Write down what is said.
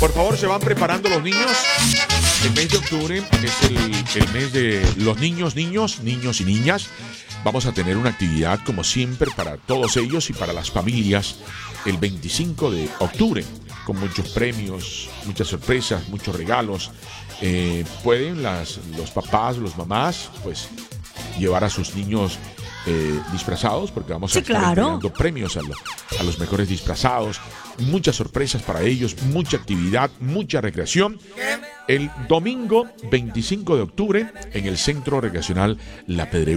Por favor, se van preparando los niños. El mes de octubre es el mes de los niños y niñas. Vamos a tener una actividad, como siempre, para todos ellos y para las familias el 25 de octubre, con muchos premios, muchas sorpresas, muchos regalos. Pueden los papás, los mamás, pues llevar a sus niños disfrazados, porque vamos a estar entregando premios a los mejores disfrazados, muchas sorpresas para ellos, mucha actividad, mucha recreación. El domingo 25 de octubre en el Centro Recreacional La Pedregosa.